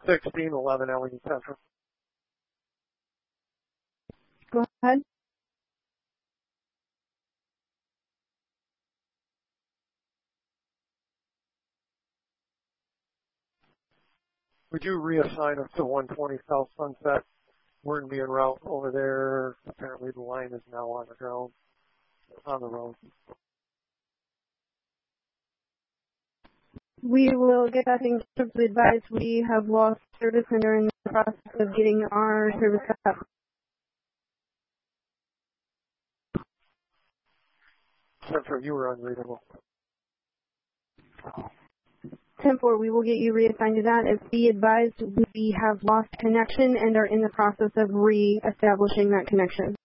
1611 Ellington Central. Go ahead. Would you reassign us to 120 South Sunset? We're going to be en route over there. Apparently the line is now on the ground, on the road. We will get that thing to advise. We have lost service and are in the process of getting our service cut up. 10-4, you were unreadable. 10-4, we will get you reassigned to that. As be advised, we have lost connection and are in the process of re-establishing that connection.